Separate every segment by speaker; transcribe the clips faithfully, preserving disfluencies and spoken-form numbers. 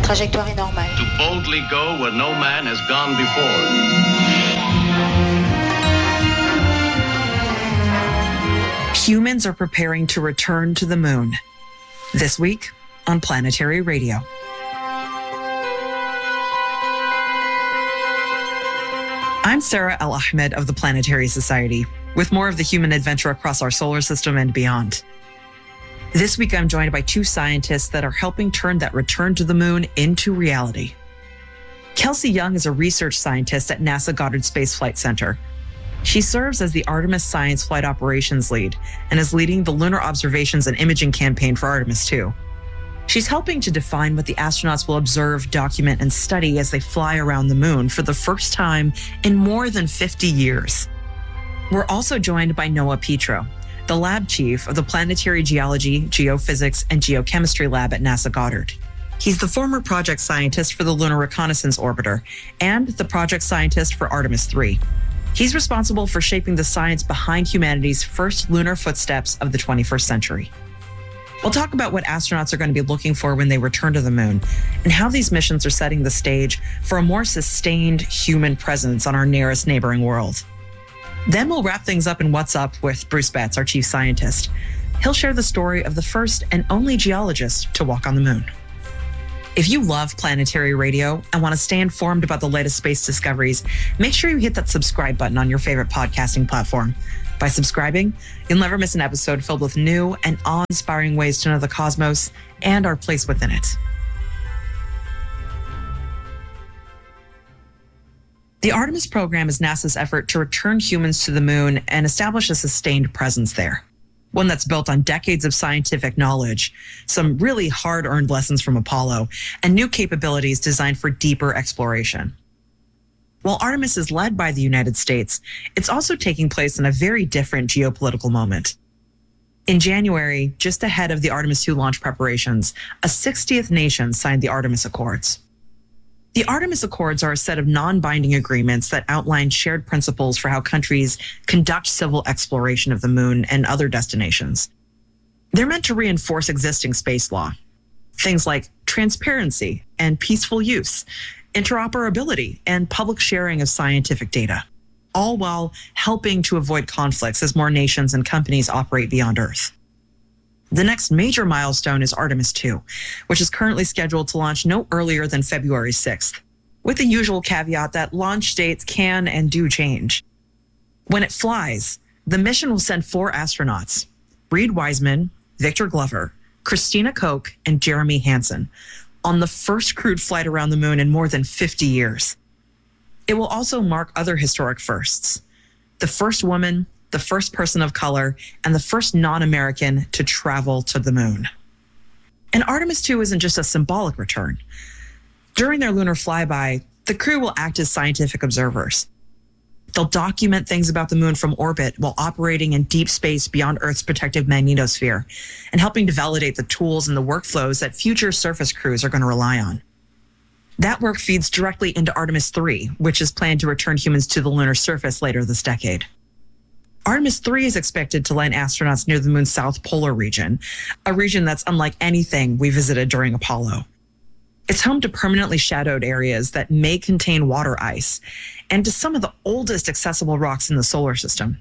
Speaker 1: trajectoire est normale.
Speaker 2: To boldly go where no man has gone before.
Speaker 3: Humans are preparing to return to the moon. This week on Planetary Radio. I'm Sarah El-Ahmed of the Planetary Society, with more of the human adventure across our solar system and beyond. This week, I'm joined by two scientists that are helping turn that return to the moon into reality. Kelsey Young is a research scientist at NASA Goddard Space Flight Center. She serves as the Artemis Science Flight Operations Lead and is leading the Lunar Observations and Imaging Campaign for Artemis two. She's helping to define what the astronauts will observe, document, and study as they fly around the moon for the first time in more than fifty years. We're also joined by Noah Petro, the lab chief of the Planetary Geology, Geophysics, and Geochemistry Lab at NASA Goddard. He's the former project scientist for the Lunar Reconnaissance Orbiter and the project scientist for Artemis three. He's responsible for shaping the science behind humanity's first lunar footsteps of the twenty-first century. We'll talk about what astronauts are going to be looking for when they return to the moon and how these missions are setting the stage for a more sustained human presence on our nearest neighboring world. Then we'll wrap things up in What's Up with Bruce Betts, our chief scientist. He'll share the story of the first and only geologist to walk on the moon. If you love Planetary Radio and want to stay informed about the latest space discoveries, make sure you hit that subscribe button on your favorite podcasting platform. By subscribing, you'll never miss an episode filled with new and awe-inspiring ways to know the cosmos and our place within it. The Artemis program is NASA's effort to return humans to the moon and establish a sustained presence there. One that's built on decades of scientific knowledge, some really hard-earned lessons from Apollo, and new capabilities designed for deeper exploration. While Artemis is led by the United States, it's also taking place in a very different geopolitical moment. In January, just ahead of the Artemis two launch preparations, a sixtieth nation signed the Artemis Accords. The Artemis Accords are a set of non-binding agreements that outline shared principles for how countries conduct civil exploration of the moon and other destinations. They're meant to reinforce existing space law. Things like transparency and peaceful use, interoperability, and public sharing of scientific data, all while helping to avoid conflicts as more nations and companies operate beyond Earth. The next major milestone is Artemis two, which is currently scheduled to launch no earlier than February sixth, with the usual caveat that launch dates can and do change. When it flies, the mission will send four astronauts, Reed Wiseman, Victor Glover, Christina Koch, and Jeremy Hansen, on the first crewed flight around the moon in more than fifty years. It will also mark other historic firsts: the first woman, the first person of color, and the first non-American to travel to the moon. And Artemis two isn't just a symbolic return. During their lunar flyby, the crew will act as scientific observers. They'll document things about the moon from orbit while operating in deep space beyond Earth's protective magnetosphere and helping to validate the tools and the workflows that future surface crews are going to rely on. That work feeds directly into Artemis three, which is planned to return humans to the lunar surface later this decade. Artemis three is expected to land astronauts near the moon's south polar region, a region that's unlike anything we visited during Apollo. It's home to permanently shadowed areas that may contain water ice and to some of the oldest accessible rocks in the solar system.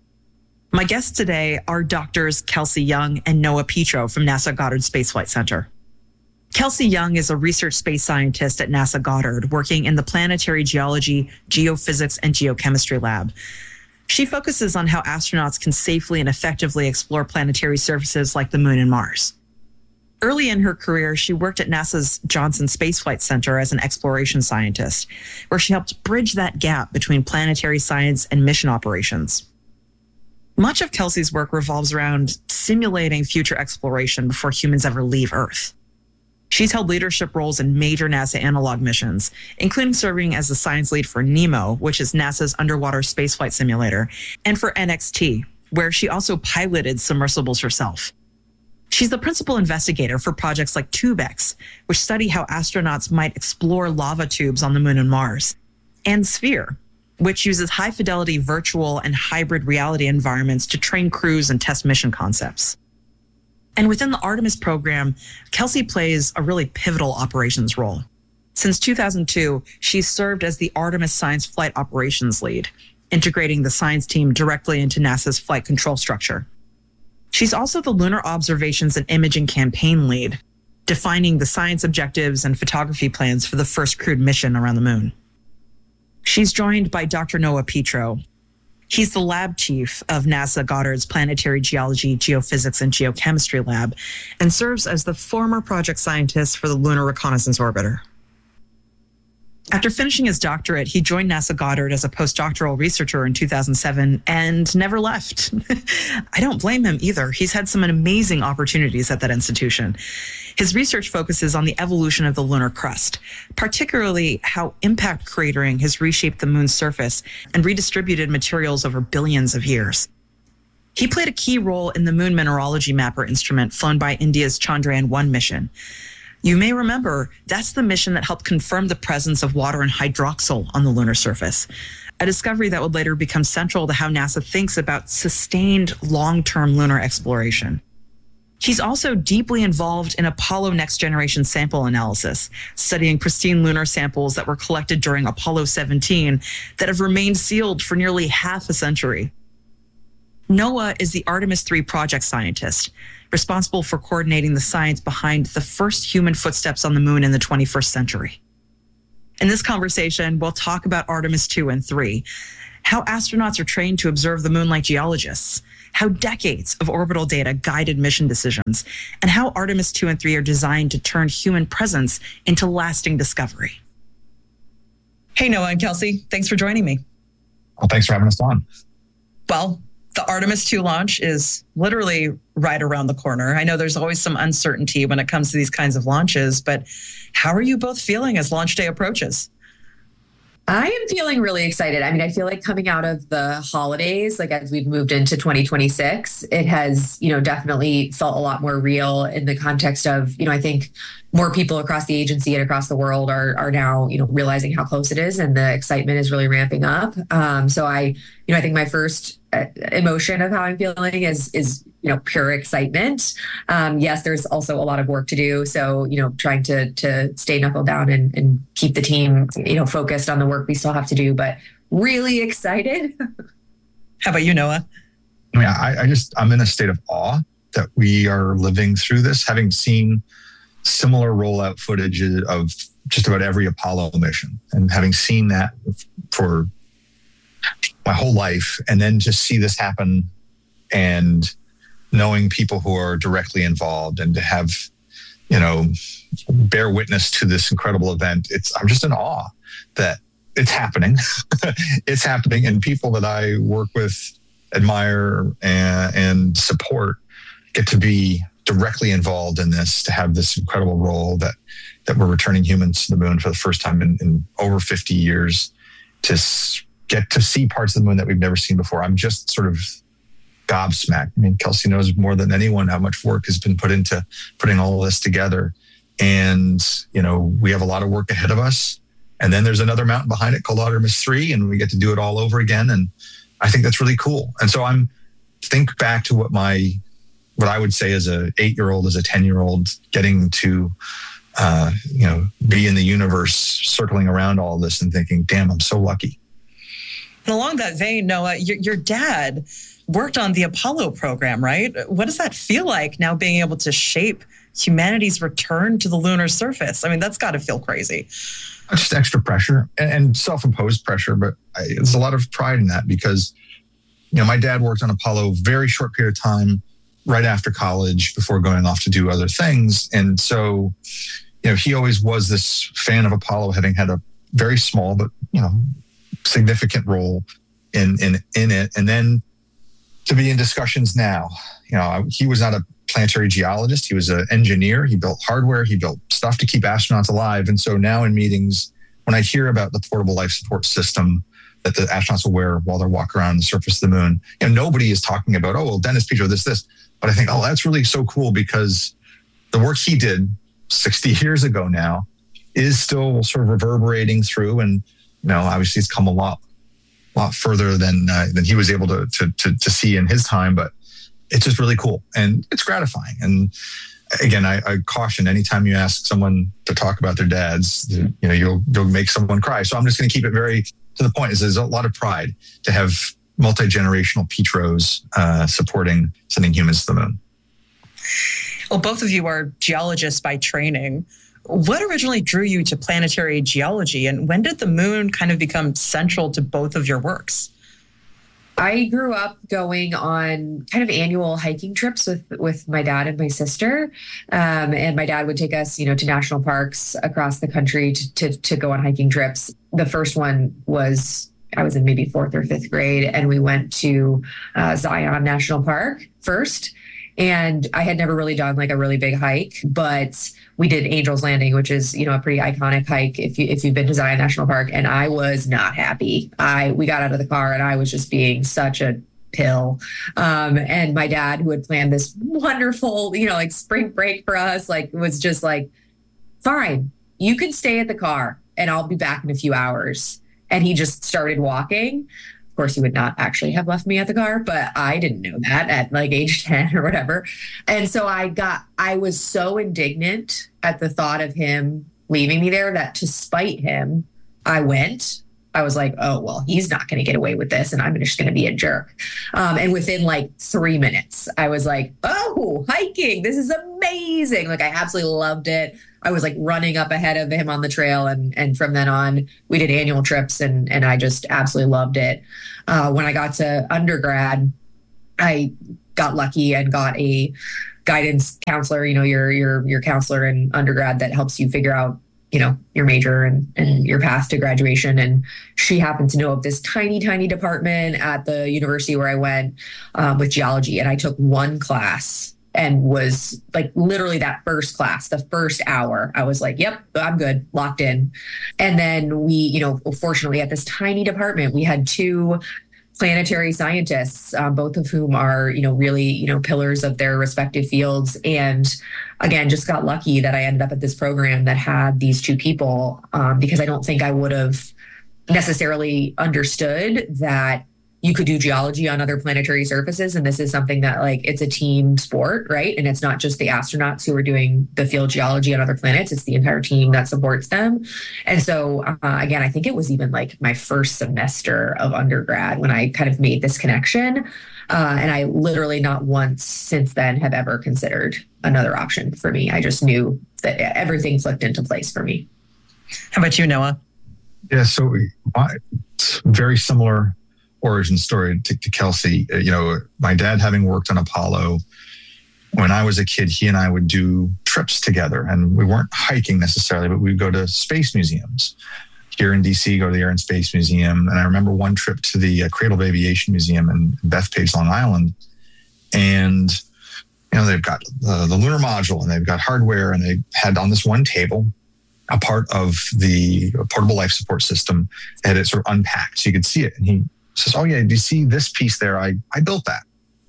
Speaker 3: My guests today are Doctors Kelsey Young and Noah Petro from NASA Goddard Space Flight Center. Kelsey Young is a research space scientist at NASA Goddard, working in the Planetary Geology, Geophysics, and Geochemistry Lab. She focuses on how astronauts can safely and effectively explore planetary surfaces like the moon and Mars. Early in her career, she worked at NASA's Johnson Space Flight Center as an exploration scientist, where she helped bridge that gap between planetary science and mission operations. Much of Kelsey's work revolves around simulating future exploration before humans ever leave Earth. She's held leadership roles in major NASA analog missions, including serving as the science lead for NEMO, which is NASA's underwater spaceflight simulator, and for N X T, where she also piloted submersibles herself. She's the principal investigator for projects like TubeX, which study how astronauts might explore lava tubes on the moon and Mars, and Sphere, which uses high-fidelity virtual and hybrid reality environments to train crews and test mission concepts. And within the Artemis program, Kelsey plays a really pivotal operations role. Since two thousand two, she's served as the Artemis Science Flight Operations Lead, integrating the science team directly into NASA's flight control structure. She's also the Lunar Observations and Imaging Campaign Lead, defining the science objectives and photography plans for the first crewed mission around the moon. She's joined by Doctor Noah Petro. He's the lab chief of NASA Goddard's Planetary Geology, Geophysics, and Geochemistry Lab, and serves as the former project scientist for the Lunar Reconnaissance Orbiter. After finishing his doctorate, he joined NASA Goddard as a postdoctoral researcher in two thousand seven and never left. I don't blame him either. He's had some amazing opportunities at that institution. His research focuses on the evolution of the lunar crust, particularly how impact cratering has reshaped the moon's surface and redistributed materials over billions of years. He played a key role in the Moon Mineralogy Mapper instrument flown by India's Chandrayaan one mission. You may remember that's the mission that helped confirm the presence of water and hydroxyl on the lunar surface, a discovery that would later become central to how NASA thinks about sustained long-term lunar exploration. He's also deeply involved in Apollo Next Generation sample analysis, studying pristine lunar samples that were collected during Apollo seventeen that have remained sealed for nearly half a century. Noah is the Artemis three project scientist, responsible for coordinating the science behind the first human footsteps on the moon in the twenty-first century. In this conversation, we'll talk about Artemis two and three, how astronauts are trained to observe the moon like geologists, how decades of orbital data guided mission decisions, and how Artemis two and three are designed to turn human presence into lasting discovery. Hey, Noah and Kelsey, thanks for joining me.
Speaker 1: Well, thanks for having us on.
Speaker 3: Well, the Artemis two launch is literally right around the corner. I know there's always some uncertainty when it comes to these kinds of launches, but how are you both feeling as launch day approaches?
Speaker 4: I am feeling really excited. I mean, I feel like coming out of the holidays, like as we've moved into twenty twenty-six, it has, you know, definitely felt a lot more real in the context of, you know, I think more people across the agency and across the world are are now, you know, realizing how close it is, and the excitement is really ramping up. Um, so I, you know, I think my first emotion of how I'm feeling is is you know pure excitement. Um, yes, there's also a lot of work to do. So you know, trying to to stay knuckled down and, and keep the team you know focused on the work we still have to do, but really excited.
Speaker 3: How about you, Noah?
Speaker 1: I mean, I, I just I'm in a state of awe that we are living through this, having seen similar rollout footage of just about every Apollo mission, and having seen that for my whole life, and then just see this happen and knowing people who are directly involved and to have, you know, bear witness to this incredible event. It's, I'm just in awe that it's happening. It's happening, and people that I work with, admire and, and support get to be directly involved in this, to have this incredible role that, that we're returning humans to the moon for the first time in, in over fifty years, to get to see parts of the moon that we've never seen before. I'm just sort of gobsmacked. I mean, Kelsey knows more than anyone how much work has been put into putting all of this together. And, you know, we have a lot of work ahead of us. And then there's another mountain behind it called Artemis three, and we get to do it all over again. And I think that's really cool. And so I'm think back to what my, what I would say as a eight-year-old, as a ten-year-old, getting to, uh, you know, be in the universe, circling around all this and thinking, damn, I'm so lucky.
Speaker 3: And along that vein, Noah, your, your dad worked on the Apollo program, right? What does that feel like now, being able to shape humanity's return to the lunar surface? I mean, that's got to feel crazy.
Speaker 1: Just extra pressure and, and self-imposed pressure, but I, there's a lot of pride in that because, you know, my dad worked on Apollo very short period of time right after college before going off to do other things. And so, you know, he always was this fan of Apollo, having had a very small, but, you know, significant role in, in, in it. And then to be in discussions now, you know, he was not a planetary geologist. He was an engineer. He built hardware. He built stuff to keep astronauts alive. And so now in meetings, when I hear about the portable life support system that the astronauts will wear while they're walking around the surface of the moon, you know, nobody is talking about, oh, well, Dennis Petro, this, this. But I think, oh, that's really so cool, because the work he did sixty years ago now is still sort of reverberating through. And, you know, obviously it's come a lot, lot further than uh, than he was able to, to to to see in his time. But it's just really cool and it's gratifying. And again, I, I caution anytime you ask someone to talk about their dads, you know, you'll you'll make someone cry. So I'm just going to keep it very to the point. Is there's a lot of pride to have multi-generational Petros uh, supporting sending humans to the moon.
Speaker 5: Well, both of you are geologists by training. What originally drew you to planetary geology, and when did the moon kind of become central to both of your works?
Speaker 4: I grew up going on kind of annual hiking trips with, with my dad and my sister. Um, and my dad would take us, you know, to national parks across the country to, to, to go on hiking trips. The first one was, I was in maybe fourth or fifth grade, and we went to uh, Zion National Park first. And I had never really done like a really big hike, but we did Angel's Landing, which is, you know, a pretty iconic hike if you if you've been to Zion National Park. And I was not happy. I we got out of the car and I was just being such a pill. Um, and my dad, who had planned this wonderful, you know, like spring break for us, like was just like, fine, you can stay at the car and I'll be back in a few hours. And he just started walking. Of course, he would not actually have left me at the car, but I didn't know that at like age ten or whatever. And so I got, I was so indignant at the thought of him leaving me there that to spite him, I went. I was like, oh, well, he's not going to get away with this, and I'm just going to be a jerk. Um, and within like three minutes, I was like, oh, hiking, this is amazing. Like, I absolutely loved it. I was like running up ahead of him on the trail. And, and from then on, we did annual trips, and, and I just absolutely loved it. Uh, when I got to undergrad, I got lucky and got a guidance counselor, you know, your, your, your counselor in undergrad that helps you figure out, you know, your major and, and your path to graduation. And she happened to know of this tiny, tiny department at the university where I went um, with geology. And I took one class and was like literally that first class, the first hour, I was like, yep, I'm good, locked in. And then we, you know, fortunately at this tiny department, we had two planetary scientists, um, both of whom are, you know, really, you know, pillars of their respective fields. And again, just got lucky that I ended up at this program that had these two people, um, because I don't think I would have necessarily understood that you could do geology on other planetary surfaces. And this is something that like, it's a team sport, right? And it's not just the astronauts who are doing the field geology on other planets. It's the entire team that supports them. And so uh, again, I think it was even like my first semester of undergrad when I kind of made this connection. Uh, and I literally not once since then have ever considered another option for me. I just knew that everything clicked into place for me.
Speaker 5: How about you, Noah?
Speaker 1: Yeah, so my, it's very similar origin story to, to Kelsey. You know, my dad having worked on Apollo, when I was a kid, he and I would do trips together, and we weren't hiking necessarily, but we'd go to space museums. Here in D C, go to the Air and Space Museum. And I remember one trip to the uh, Cradle of Aviation Museum in Bethpage, Long Island. And, you know, they've got uh, the lunar module, and they've got hardware, and they had on this one table a part of the portable life support system that had it sort of unpacked so you could see it. And he says, oh yeah, do you see this piece there? I, I built that.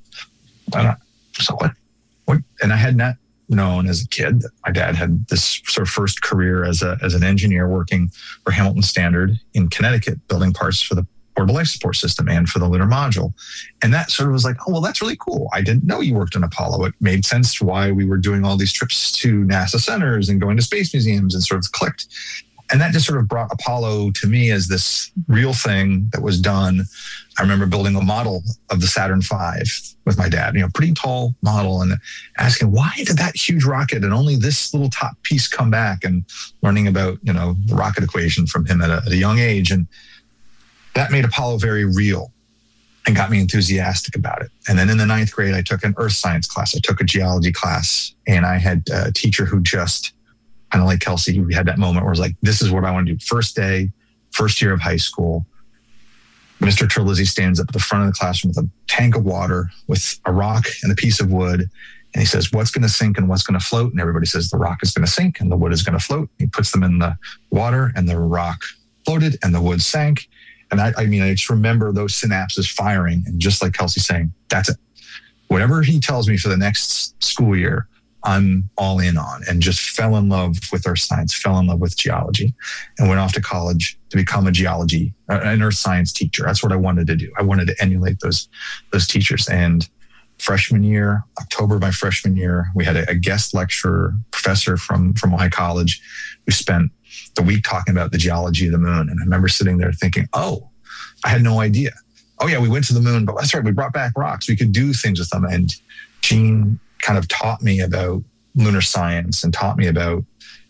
Speaker 1: And I, so what, what? And I had not known as a kid that my dad had this sort of first career as a as an engineer working for Hamilton Standard in Connecticut, building parts for the portable life support system and for the lunar module. And that sort of was like, oh, well, that's really cool. I didn't know you worked on Apollo. It made sense why we were doing all these trips to NASA centers and going to space museums, and sort of clicked. And that just sort of brought Apollo to me as this real thing that was done. I remember building a model of the Saturn five with my dad, you know, pretty tall model, and asking, why did that huge rocket and only this little top piece come back, and learning about, you know, the rocket equation from him at a, at a young age. And that made Apollo very real and got me enthusiastic about it. And then in the ninth grade, I took an earth science class. I took a geology class, and I had a teacher who just, kind of like Kelsey, we had that moment where it was like, this is what I want to do. First day, first year of high school, Mister Terlizzi stands up at the front of the classroom with a tank of water, with a rock and a piece of wood. And he says, what's going to sink and what's going to float? And everybody says the rock is going to sink and the wood is going to float. He puts them in the water, and the rock floated and the wood sank. And I, I mean, I just remember those synapses firing. And just like Kelsey saying, that's it. Whatever he tells me for the next school year, I'm all in on, and just fell in love with earth science, fell in love with geology, and went off to college to become a geology, an earth science teacher. That's what I wanted to do. I wanted to emulate those, those teachers. And freshman year, October of my freshman year. We had a, a guest lecturer, professor from, from Ojai College, who spent the week talking about the geology of the moon. And I remember sitting there thinking, oh, I had no idea. Oh yeah, we went to the moon, but that's right, we brought back rocks. We could do things with them. And Jean kind of taught me about lunar science and taught me about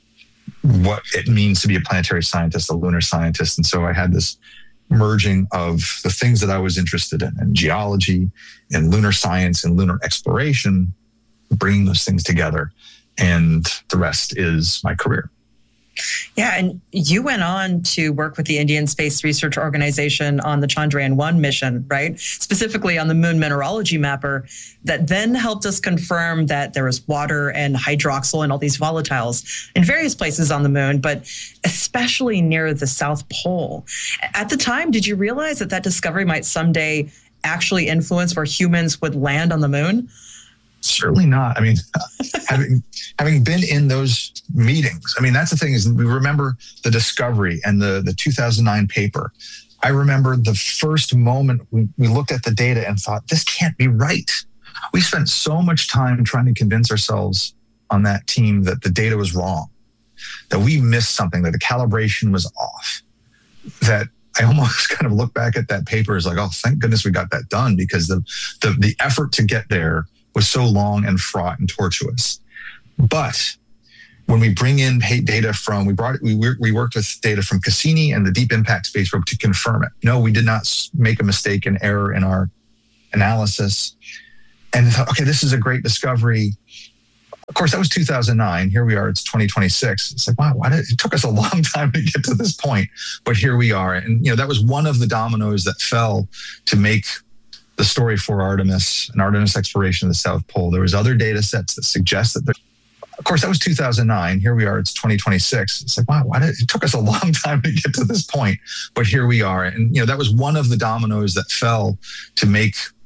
Speaker 1: what it means to be a planetary scientist, a lunar scientist. And so I had this merging of the things that I was interested in, in geology, in lunar science, and lunar exploration, bringing those things together. And the rest is my career.
Speaker 5: Yeah, and you went on to work with the Indian Space Research Organization on the Chandrayaan one mission, right? Specifically on the moon mineralogy mapper that then helped us confirm that there was water and hydroxyl and all these volatiles in various places on the moon, but especially near the South Pole. At the time, did you realize that that discovery might someday actually influence where humans would land on the moon?
Speaker 1: Certainly not. I mean, having having been in those meetings, I mean, that's the thing is we remember the discovery and the, the two thousand nine paper. I remember the first moment we, we looked at the data and thought, this can't be right. We spent so much time trying to convince ourselves on that team that the data was wrong, that we missed something, that the calibration was off, that I almost kind of look back at that paper as like, oh, thank goodness we got that done, because the the, the effort to get there was so long and fraught and tortuous. But when we bring in data from, we brought we we worked with data from Cassini and the Deep Impact Space Probe to confirm it. No, we did not make a mistake, an error in our analysis. And I thought, okay, this is a great discovery. Of course, that was two thousand nine. Here we are, it's twenty twenty-six. It's like, wow, why did, it took us a long time to get to this point, but here we are. And you know, that was one of the dominoes that fell to make the story for Artemis and Artemis exploration of the South Pole. There was other data sets that suggest that there, of course, that was two thousand nine. Here we are, it's twenty twenty-six. It's like, wow, why did, it took us a long time to get to this point, but here we are. And, you know, that was one of the dominoes that fell to make